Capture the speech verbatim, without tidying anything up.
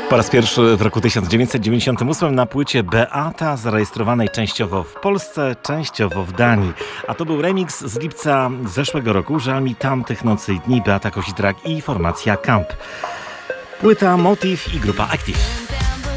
Po raz pierwszy w roku tysiąc dziewięćset dziewięćdziesiątym ósmym na płycie Beata, zarejestrowanej częściowo w Polsce, częściowo w Danii. A to był remix z lipca zeszłego roku, żal mi tamtych nocy i dni, Beata Kozidrak i formacja Camp. Płyta Motiv i grupa Active.